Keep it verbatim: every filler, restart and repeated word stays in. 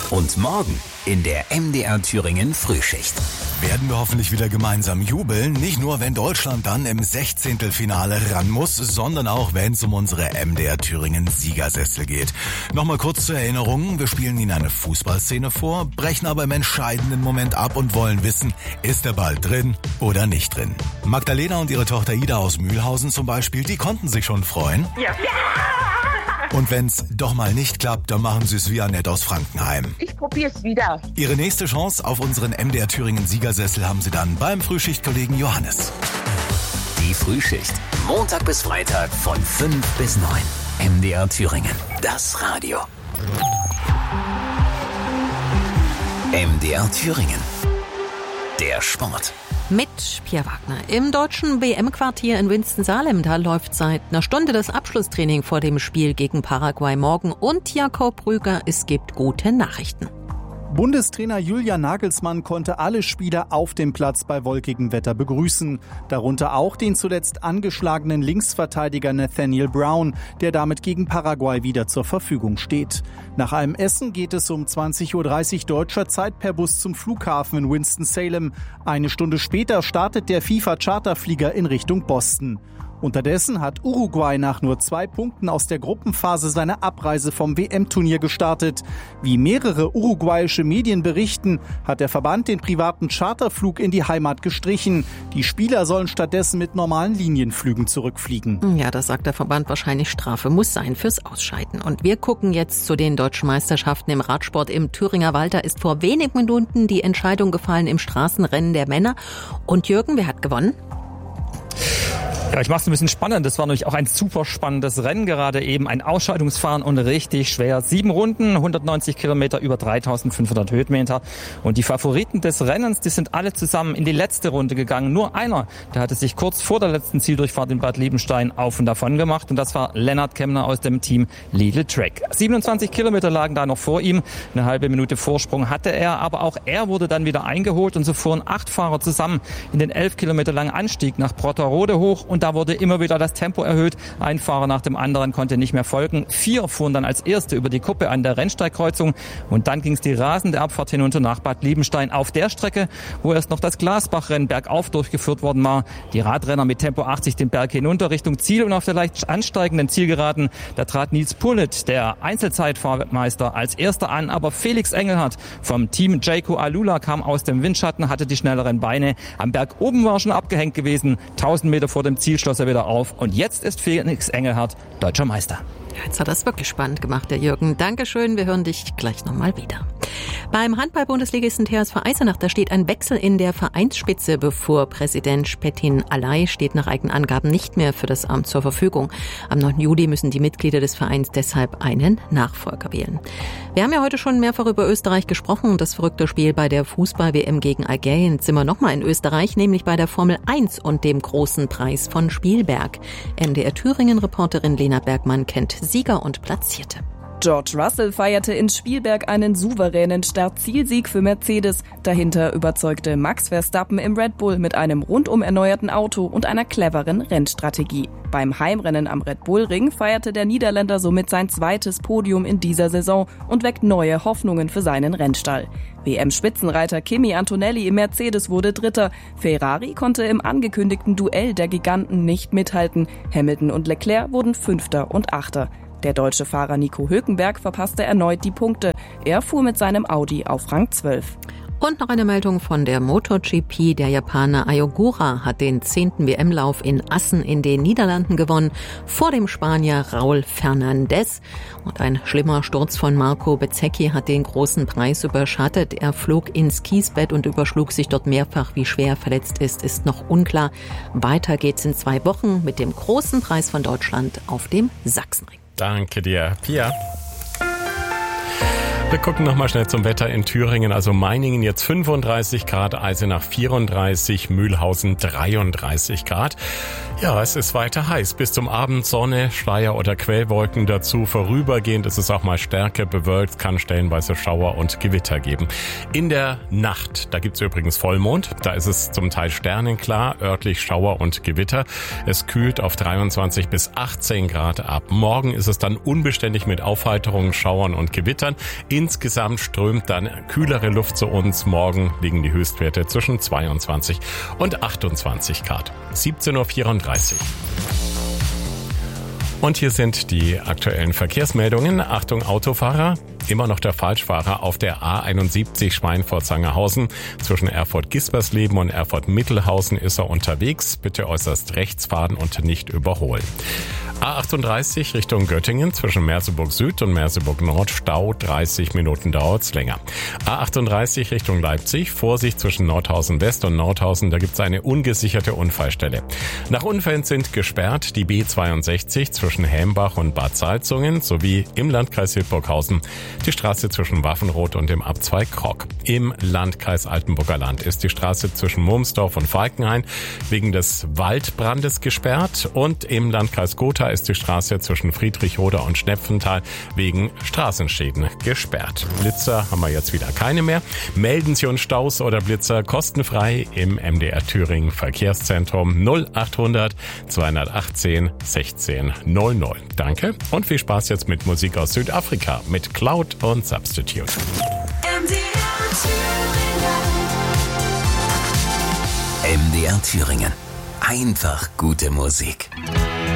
Und morgen in der M D R Thüringen Frühschicht. Werden wir hoffentlich wieder gemeinsam jubeln. Nicht nur, wenn Deutschland dann im Sechzehntelfinale ran muss, sondern auch, wenn es um unsere M D R Thüringen Siegersessel geht. Nochmal kurz zur Erinnerung. Wir spielen Ihnen eine Fußballszene vor, brechen aber im entscheidenden Moment ab und wollen wissen, ist der Ball drin oder nicht drin. Magdalena und ihre Tochter Ida aus Mühlhausen zum Beispiel, die konnten sich schon freuen. Ja. Und wenn's doch mal nicht klappt, dann machen Sie es wie Annette aus Frankenheim. Ich probier's wieder. Ihre nächste Chance auf unseren M D R Thüringen Siegersessel haben Sie dann beim Frühschichtkollegen Johannes. Die Frühschicht. Montag bis Freitag von fünf bis neun. M D R Thüringen. Das Radio. M D R Thüringen. Der Sport. Mit Pia Wagner. Im deutschen W M-Quartier in Winston-Salem, da läuft seit einer Stunde das Abschlusstraining vor dem Spiel gegen Paraguay morgen. Und Jakob Rüger, es gibt gute Nachrichten. Bundestrainer Julian Nagelsmann konnte alle Spieler auf dem Platz bei wolkigem Wetter begrüßen. Darunter auch den zuletzt angeschlagenen Linksverteidiger Nathaniel Brown, der damit gegen Paraguay wieder zur Verfügung steht. Nach einem Essen geht es um zwanzig Uhr dreißig deutscher Zeit per Bus zum Flughafen in Winston-Salem. Eine Stunde später startet der FIFA-Charterflieger in Richtung Boston. Unterdessen hat Uruguay nach nur zwei Punkten aus der Gruppenphase seine Abreise vom W M-Turnier gestartet. Wie mehrere uruguayische Medien berichten, hat der Verband den privaten Charterflug in die Heimat gestrichen. Die Spieler sollen stattdessen mit normalen Linienflügen zurückfliegen. Ja, das sagt der Verband, wahrscheinlich Strafe muss sein fürs Ausscheiden. Und wir gucken jetzt zu den deutschen Meisterschaften im Radsport. Im Thüringer Wald, da ist vor wenigen Minuten die Entscheidung gefallen im Straßenrennen der Männer. Und Jürgen, wer hat gewonnen? Ja, ich mache es ein bisschen spannend. Das war nämlich auch ein super spannendes Rennen gerade eben. Ein Ausscheidungsfahren und richtig schwer. Sieben Runden, hundertneunzig Kilometer, über dreitausendfünfhundert Höhenmeter. Und die Favoriten des Rennens, die sind alle zusammen in die letzte Runde gegangen. Nur einer, der hatte sich kurz vor der letzten Zieldurchfahrt in Bad Liebenstein auf und davon gemacht. Und das war Lennart Kemner aus dem Team Lidl Trek. siebenundzwanzig Kilometer lagen da noch vor ihm. Eine halbe Minute Vorsprung hatte er. Aber auch er wurde dann wieder eingeholt. Und so fuhren acht Fahrer zusammen in den elf Kilometer langen Anstieg nach Brotterode hoch. Und da wurde immer wieder das Tempo erhöht. Ein Fahrer nach dem anderen konnte nicht mehr folgen. Vier fuhren dann als Erste über die Kuppe an der Rennsteigkreuzung. Und dann ging es die rasende Abfahrt hinunter nach Bad Liebenstein auf der Strecke, wo erst noch das Glasbachrennen bergauf durchgeführt worden war. Die Radrenner mit Tempo achtzig den Berg hinunter Richtung Ziel und auf der leicht ansteigenden Zielgeraden, da trat Nils Pullet, der Einzelzeitfahrmeister, als Erster an. Aber Felix Engelhardt vom Team Jayco Alula kam aus dem Windschatten, hatte die schnelleren Beine. Am Berg oben war schon abgehängt gewesen. tausend Meter vor dem Ziel schloss er wieder auf. Und jetzt ist Felix Engelhardt deutscher Meister. Jetzt hat er es wirklich spannend gemacht, der Jürgen. Dankeschön, wir hören dich gleich nochmal wieder. Beim Handball-Bundesligisten T S V Eisenach, da steht ein Wechsel in der Vereinsspitze bevor. Präsident Spettin Alay steht nach eigenen Angaben nicht mehr für das Amt zur Verfügung. Am neunten Juli müssen die Mitglieder des Vereins deshalb einen Nachfolger wählen. Wir haben ja heute schon mehrfach über Österreich gesprochen und das verrückte Spiel bei der Fußball-W M gegen Algerien. Jetzt sind wir nochmal in Österreich, nämlich bei der Formel eins und dem großen Preis von Spielberg. M D R Thüringen-Reporterin Lena Bergmann kennt Sieger und Platzierte. George Russell feierte in Spielberg einen souveränen Start-Zielsieg für Mercedes. Dahinter überzeugte Max Verstappen im Red Bull mit einem rundum erneuerten Auto und einer cleveren Rennstrategie. Beim Heimrennen am Red Bull Ring feierte der Niederländer somit sein zweites Podium in dieser Saison und weckt neue Hoffnungen für seinen Rennstall. W M-Spitzenreiter Kimi Antonelli im Mercedes wurde Dritter. Ferrari konnte im angekündigten Duell der Giganten nicht mithalten. Hamilton und Leclerc wurden Fünfter und Achter. Der deutsche Fahrer Nico Hülkenberg verpasste erneut die Punkte. Er fuhr mit seinem Audi auf Rang zwölf. Und noch eine Meldung von der MotoGP. Der Japaner Ayogura hat den zehnten W M-Lauf in Assen in den Niederlanden gewonnen, vor dem Spanier Raúl Fernández. Und ein schlimmer Sturz von Marco Bezzecchi hat den großen Preis überschattet. Er flog ins Kiesbett und überschlug sich dort mehrfach. Wie schwer er verletzt ist, ist noch unklar. Weiter geht's in zwei Wochen mit dem großen Preis von Deutschland auf dem Sachsenring. Danke dir, Pia. Wir gucken nochmal schnell zum Wetter in Thüringen. Also Meiningen jetzt fünfunddreißig Grad, Eisenach vierunddreißig, Mühlhausen dreiunddreißig Grad. Ja, es ist weiter heiß. Bis zum Abend Sonne, Schleier- oder Quellwolken dazu. Vorübergehend ist es auch mal stärker bewölkt, kann stellenweise Schauer und Gewitter geben. In der Nacht, da gibt's übrigens Vollmond. Da ist es zum Teil sternenklar, örtlich Schauer und Gewitter. Es kühlt auf dreiundzwanzig bis achtzehn Grad ab. Morgen ist es dann unbeständig mit Aufheiterungen, Schauern und Gewittern. Insgesamt strömt dann kühlere Luft zu uns. Morgen liegen die Höchstwerte zwischen zweiundzwanzig und achtundzwanzig Grad. siebzehn Uhr vierunddreißig. Und hier sind die aktuellen Verkehrsmeldungen. Achtung Autofahrer, immer noch der Falschfahrer auf der A einundsiebzig Schweinfurt-Sangerhausen. Zwischen Erfurt-Gispersleben und Erfurt-Mittelhausen ist er unterwegs. Bitte äußerst rechts fahren und nicht überholen. A achtunddreißig Richtung Göttingen zwischen Merseburg Süd und Merseburg Nord Stau, dreißig Minuten dauert's länger. A achtunddreißig Richtung Leipzig, Vorsicht zwischen Nordhausen West und Nordhausen, da gibt's eine ungesicherte Unfallstelle. Nach Unfällen sind gesperrt die B zweiundsechzig zwischen Hämbach und Bad Salzungen sowie im Landkreis Hildburghausen die Straße zwischen Waffenroth und dem Abzweig Krock. Im Landkreis Altenburger Land ist die Straße zwischen Murmsdorf und Falkenhain wegen des Waldbrandes gesperrt und im Landkreis Gotha ist die Straße zwischen Friedrichroda und Schnepfenthal wegen Straßenschäden gesperrt. Blitzer haben wir jetzt wieder keine mehr. Melden Sie uns Staus oder Blitzer kostenfrei im M D R Thüringen Verkehrszentrum null achthundert zweihundertachtzehn sechzehn null null. Danke und viel Spaß jetzt mit Musik aus Südafrika mit Cloud und Substitute. M D R Thüringen. M D R Thüringen. Einfach gute Musik.